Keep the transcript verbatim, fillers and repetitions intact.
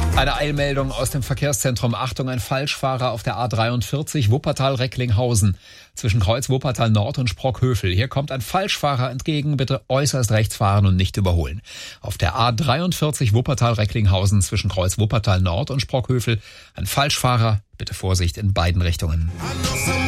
Eine Eilmeldung aus dem Verkehrszentrum. Achtung, ein Falschfahrer auf der A dreiundvierzig Wuppertal-Recklinghausen zwischen Kreuz Wuppertal Nord und Sprockhövel. Hier kommt ein Falschfahrer entgegen. Bitte äußerst rechts fahren und nicht überholen. Auf der A dreiundvierzig Wuppertal-Recklinghausen zwischen Kreuz Wuppertal Nord und Sprockhövel ein Falschfahrer. Bitte Vorsicht in beiden Richtungen.